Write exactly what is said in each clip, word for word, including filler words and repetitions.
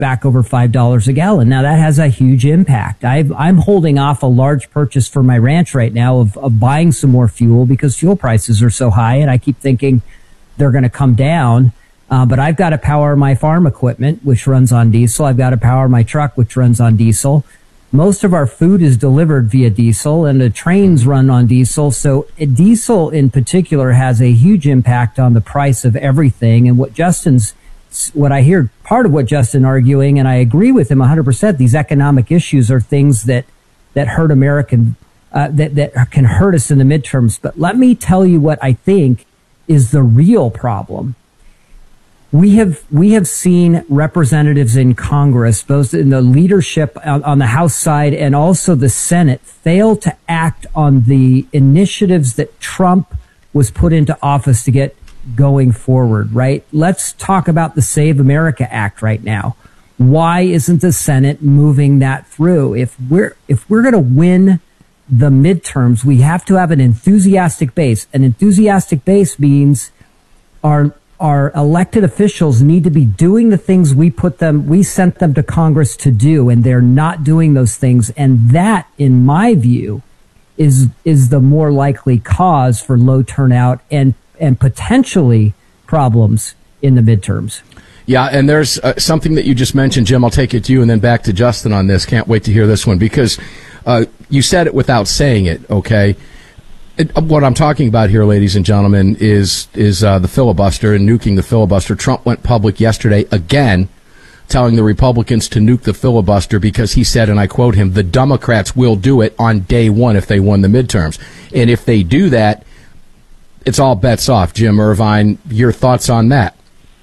back over five dollars a gallon. Now that has a huge impact. I've, I'm holding off a large purchase for my ranch right now of, of buying some more fuel because fuel prices are so high, and I keep thinking they're going to come down. Uh, but I've got to power my farm equipment, which runs on diesel. I've got to power my truck, which runs on diesel. Most of our food is delivered via diesel, and the trains run on diesel. So uh, diesel in particular has a huge impact on the price of everything. And what Justin's, what I hear, part of what Justin arguing, and I agree with him one hundred percent, these economic issues are things that, that hurt American, uh, that, that can hurt us in the midterms. But let me tell you what I think is the real problem. We have we have seen representatives in Congress, both in the leadership on, on the House side and also the Senate, fail to act on the initiatives that Trump was put into office to get going forward, right? Let's talk about the Save America Act right now. Why isn't the Senate moving that through? If we're if we're going to win the midterms, we have to have an enthusiastic base. An enthusiastic base means our Our elected officials need to be doing the things we put them, we sent them to Congress to do, and they're not doing those things. And that, in my view, is is the more likely cause for low turnout and and potentially problems in the midterms. Yeah, and there's uh, something that you just mentioned, Jim. I'll take it to you and then back to Justin on this. Can't wait to hear this one because uh, you said it without saying it, okay? It, what I'm talking about here, ladies and gentlemen, is is uh, the filibuster and nuking the filibuster. Trump went public yesterday again, telling the Republicans to nuke the filibuster because he said, and I quote him, the Democrats will do it on day one if they won the midterms. And if they do that, it's all bets off. Jim Irvine, your thoughts on that?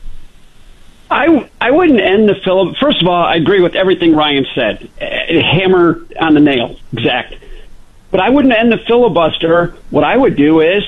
I, I wouldn't end the filibuster. First of all, I agree with everything Ryan said. Hammer on the nail, exact. But I wouldn't end the filibuster. What I would do is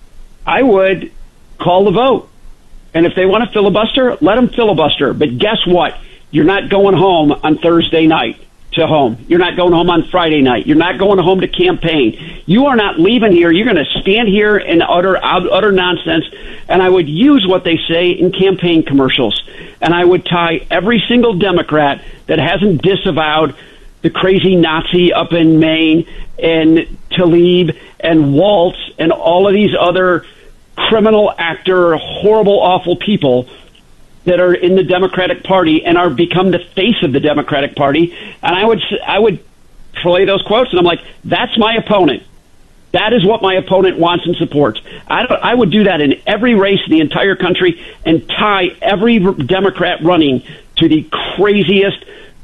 I would call the vote. And if they want to filibuster, let them filibuster. But guess what? You're not going home on Thursday night to home. You're not going home on Friday night. You're not going home to campaign. You are not leaving here. You're going to stand here and utter, utter nonsense. And I would use what they say in campaign commercials. And I would tie every single Democrat that hasn't disavowed the crazy Nazi up in Maine and Tlaib and Waltz and all of these other criminal actor, horrible, awful people that are in the Democratic Party and are become the face of the Democratic Party. And I would I would play those quotes, and I'm like, that's my opponent. That is what my opponent wants and supports. I, don't, I would do that in every race in the entire country and tie every Democrat running to the craziest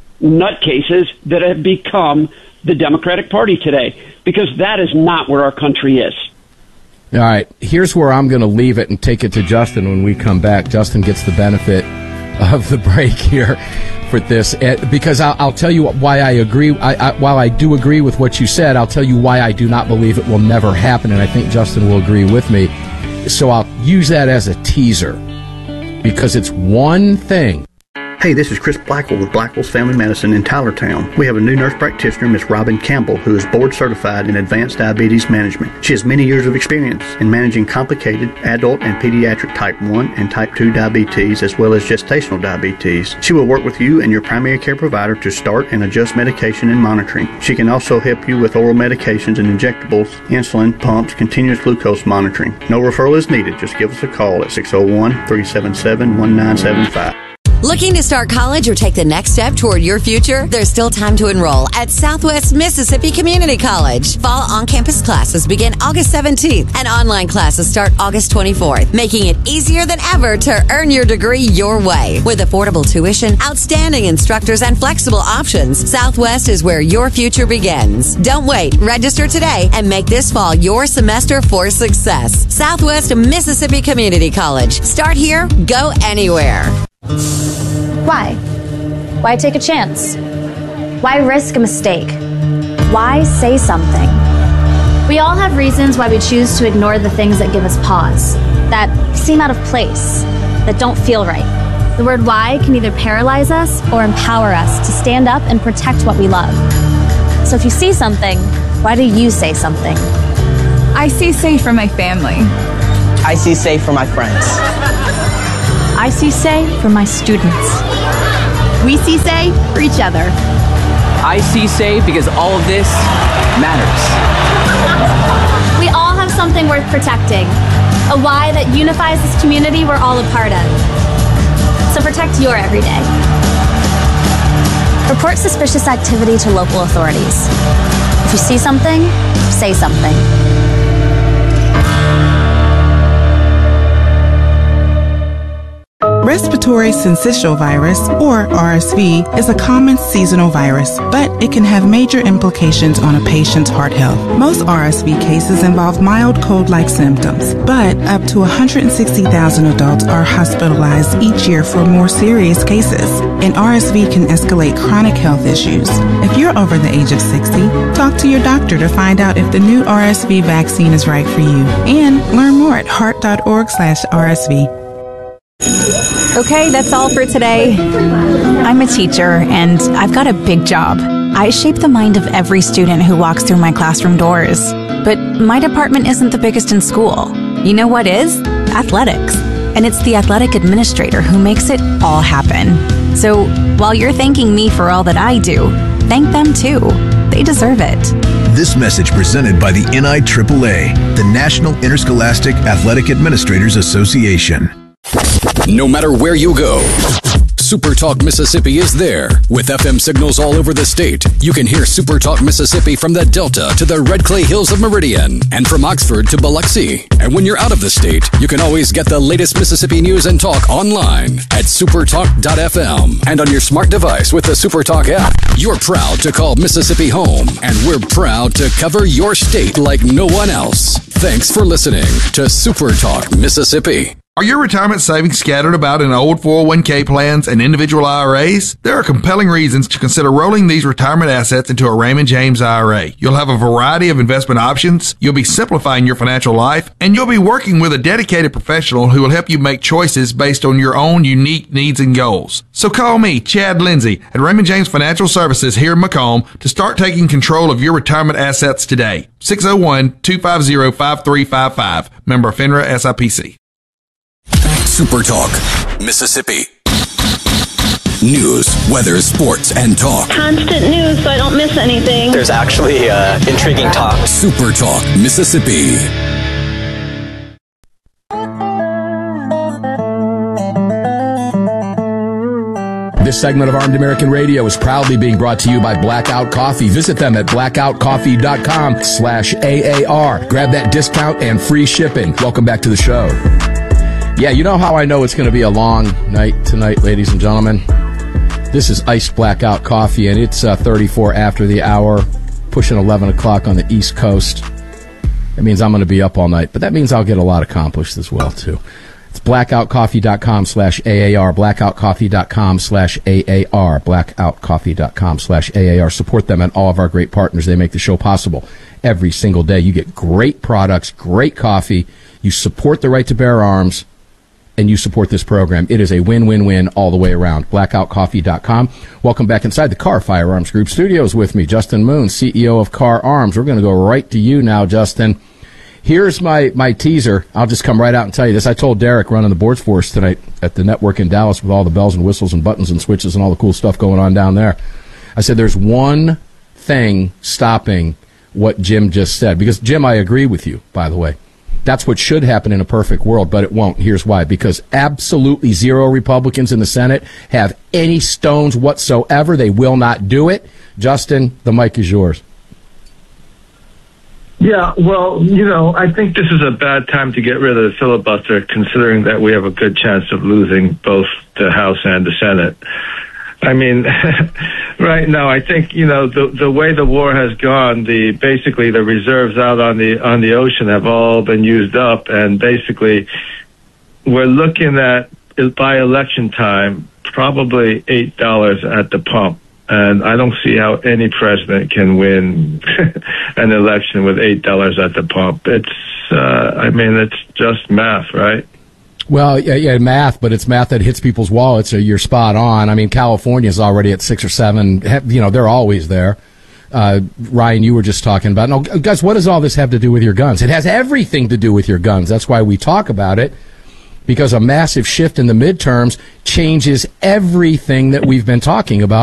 nutcases that have become the Democratic Party today, because that is not where our country is. All right, here's where I'm going to leave it and take it to Justin when we come back. Justin gets the benefit of the break here for this, because I'll, I'll tell you why I agree. I, I, while I do agree with what you said, I'll tell you why I do not believe it will never happen, and I think Justin will agree with me. So I'll use that as a teaser, because it's one thing. Hey, this is Chris Blackwell with Blackwell's Family Medicine in Tylertown. We have a new nurse practitioner, Miss Robin Campbell, who is board certified in advanced diabetes management. She has many years of experience in managing complicated adult and pediatric type one and type two diabetes, as well as gestational diabetes. She will work with you and your primary care provider to start and adjust medication and monitoring. She can also help you with oral medications and injectables, insulin, pumps, continuous glucose monitoring. No referral is needed. Just give us a call at six oh one, three seven seven, one nine seven five. Looking to start college or take the next step toward your future? There's still time to enroll at Southwest Mississippi Community College. Fall on-campus classes begin August seventeenth, and online classes start August twenty-fourth, making it easier than ever to earn your degree your way. With affordable tuition, outstanding instructors, and flexible options, Southwest is where your future begins. Don't wait. Register today and make this fall your semester for success. Southwest Mississippi Community College. Start here, go anywhere. Why? Why take a chance? Why risk a mistake? Why say something? We all have reasons why we choose to ignore the things that give us pause, that seem out of place, that don't feel right. The word why can either paralyze us or empower us to stand up and protect what we love. So if you see something, why do you say something? I see safe for my family. I see safe for my friends. I see say for my students. We see SAY for each other. I see SAY because all of this matters. We all have something worth protecting. A why that unifies this community we're all a part of. So protect your everyday. Report suspicious activity to local authorities. If you see something, say something. Respiratory syncytial virus, or R S V, is a common seasonal virus, but it can have major implications on a patient's heart health. Most R S V cases involve mild cold-like symptoms, but up to one hundred sixty thousand adults are hospitalized each year for more serious cases, and R S V can escalate chronic health issues. If you're over the age of sixty, talk to your doctor to find out if the new R S V vaccine is right for you, and learn more at heart.org slash RSV. Okay, that's all for today. I'm a teacher, and I've got a big job. I shape the mind of every student who walks through my classroom doors. But my department isn't the biggest in school. You know what is? Athletics. And it's the athletic administrator who makes it all happen. So while you're thanking me for all that I do, thank them too. They deserve it. This message presented by the N I triple A, the National Interscholastic Athletic Administrators Association. No matter where you go, Super Talk Mississippi is there. With F M signals all over the state, you can hear Super Talk Mississippi from the Delta to the Red Clay Hills of Meridian and from Oxford to Biloxi. And when you're out of the state, you can always get the latest Mississippi news and talk online at supertalk dot f m and on your smart device with the SuperTalk app. You're proud to call Mississippi home, and we're proud to cover your state like no one else. Thanks for listening to Super Talk Mississippi. Are your retirement savings scattered about in old four oh one k plans and individual I R As? There are compelling reasons to consider rolling these retirement assets into a Raymond James I R A. You'll have a variety of investment options, you'll be simplifying your financial life, and you'll be working with a dedicated professional who will help you make choices based on your own unique needs and goals. So call me, Chad Lindsay, at Raymond James Financial Services here in Macomb to start taking control of your retirement assets today. six oh one, two five zero, five three five five. Member FINRA S I P C. Super Talk Mississippi. News, weather, sports, and talk. Constant news so I don't miss anything. There's actually uh, intriguing talk. Super Talk Mississippi. This segment of Armed American Radio is proudly being brought to you by Blackout Coffee. Visit them at blackout coffee dot com slash A A R. Grab that discount and free shipping. Welcome back to the show. Yeah, you know how I know it's going to be a long night tonight, ladies and gentlemen? This is Iced Blackout Coffee, and it's uh, thirty-four after the hour, pushing eleven o'clock on the East Coast. That means I'm going to be up all night, but that means I'll get a lot accomplished as well, too. It's blackout coffee dot com slash A A R, blackout coffee dot com slash A A R, blackout coffee dot com slash A A R. Support them and all of our great partners. They make the show possible every single day. You get great products, great coffee. You support the right to bear arms, and you support this program. It is a win-win-win all the way around. blackout coffee dot com. Welcome back inside the Carr Firearms Group studios with me, Justin Moon, C E O of Carr Arms. We're going to go right to you now, Justin. Here's my, my teaser. I'll just come right out and tell you this. I told Derek running the boards for us tonight at the network in Dallas with all the bells and whistles and buttons and switches and all the cool stuff going on down there. I said there's one thing stopping what Jim just said. Because, Jim, I agree with you, by the way. That's what should happen in a perfect world, but it won't. Here's why. Because absolutely zero Republicans in the Senate have any stones whatsoever. They will not do it. Justin, the mic is yours. Yeah, well, you know, I think this is a bad time to get rid of the filibuster, considering that we have a good chance of losing both the House and the Senate. I mean, right now, I think, you know, the the way the war has gone, the basically the reserves out on the on the ocean have all been used up, and basically we're looking at, by election time, probably eight dollars at the pump. And I don't see how any president can win an election with eight dollars at the pump. It's, uh, I mean, it's just math, right? Well, yeah, yeah, math, but it's math that hits people's wallets, so you're spot on. I mean, California's already at six or seven. You know, they're always there. Uh, Ryan, you were just talking about. No, guys, what does all this have to do with your guns? It has everything to do with your guns. That's why we talk about it. because a massive shift in the midterms changes everything that we've been talking about.